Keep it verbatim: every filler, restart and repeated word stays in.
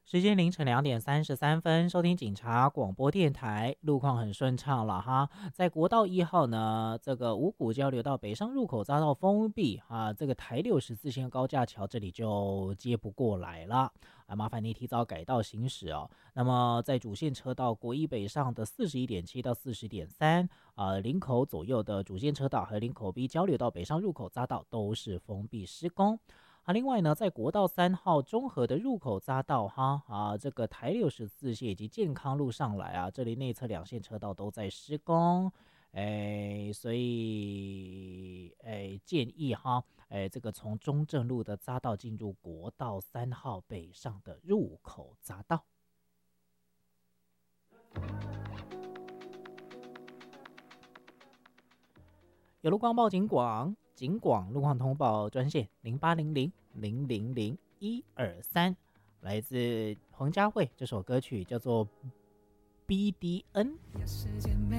时间凌晨两点三十三分，收听警察广播电台，路况很顺畅了哈。在国道一号呢，这个五股交流道北上入口匝道封闭啊，这个台六十字线高架桥这里就接不过来了啊，麻烦你提早改道行驶哦。那么在主线车道国一北上的四十一点七到四十点三啊，林口左右的主线车道和林口 B 交流道北上入口匝道都是封闭施工。啊，另外呢，在国道三号中和的入口匝道哈啊，这个台六十四线以及健康路上来啊，这里内侧两线车道都在施工，哎，所以哎建议哈，哎这个从中正路的匝道进入国道三号北上的入口匝道。有路况报警广，警广路况通报专线零八零零零零零一二三，来自彭佳慧，这首歌曲叫做 B D N。